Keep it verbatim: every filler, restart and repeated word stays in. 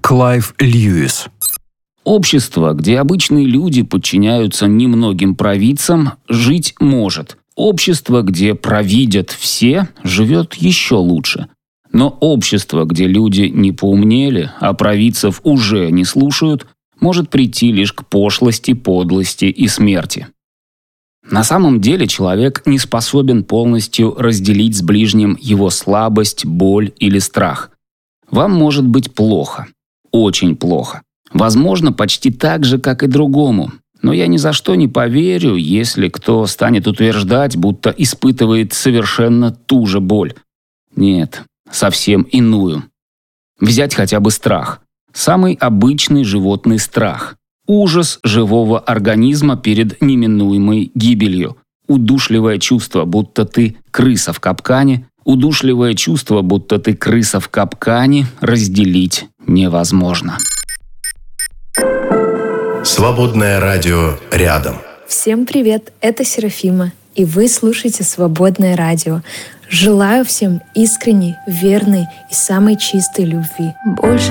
Клайв Льюис. Общество, где обычные люди подчиняются немногим провидцам, жить может. Общество, где провидят все, живет еще лучше. Но общество, где люди не поумнели, а провидцев уже не слушают, может прийти лишь к пошлости, подлости и смерти. На самом деле человек не способен полностью разделить с ближним его слабость, боль или страх. Вам может быть плохо. Очень плохо. Возможно, почти так же, как и другому. Но я ни за что не поверю, если кто станет утверждать, будто испытывает совершенно ту же боль. Нет, совсем иную. Взять хотя бы страх. Самый обычный животный страх. Ужас живого организма перед неминуемой гибелью. Удушливое чувство, будто ты крыса в капкане. Удушливое чувство, будто ты крыса в капкане, разделить невозможно. Свободное радио рядом. Всем привет, это Серафима, и вы слушаете Свободное радио. Желаю всем искренней, верной и самой чистой любви. Больше